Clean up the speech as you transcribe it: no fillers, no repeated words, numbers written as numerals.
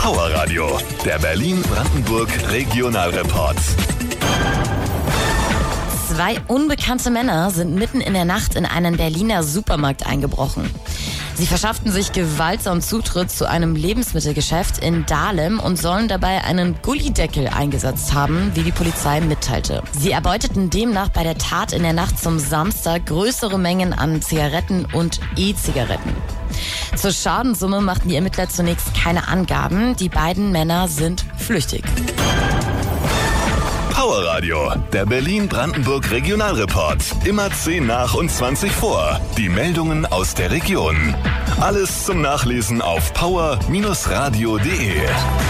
Power Radio, der Berlin-Brandenburg Regionalreport. 2 unbekannte Männer sind mitten in der Nacht in einen Berliner Supermarkt eingebrochen. Sie verschafften sich gewaltsam Zutritt zu einem Lebensmittelgeschäft in Dahlem und sollen dabei einen Gullideckel eingesetzt haben, wie die Polizei mitteilte. Sie erbeuteten demnach bei der Tat in der Nacht zum Samstag größere Mengen an Zigaretten und E-Zigaretten. Zur Schadenssumme machten die Ermittler zunächst keine Angaben. Die beiden Männer sind flüchtig. Power Radio, der Berlin-Brandenburg Regionalreport. Immer 10 nach und 20 vor. Die Meldungen aus der Region. Alles zum Nachlesen auf power-radio.de.